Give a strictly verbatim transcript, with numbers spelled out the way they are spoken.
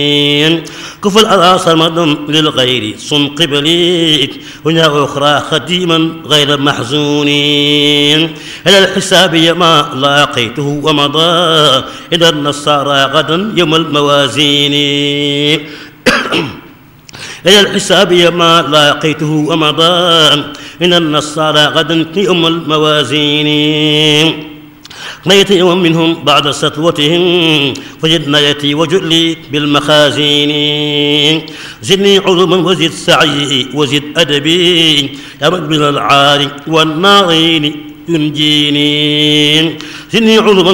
كف الأذى صمد للغير صم قبليك هنا أخرى خديما غير محزون إلى الحساب ما لاقيته ومضى إلى النصارى غدا يوم الموازين إلى الحساب ما لاقيته ومضى إلى النصارى غدا يوم الموازين قضيت يوم منهم بعد سطوتهم فجدنا يتي وجلي بالمخازين زدني علوما وزد سعي وزد أدبي يا من من العار والناظرين ينجيني زدني علوما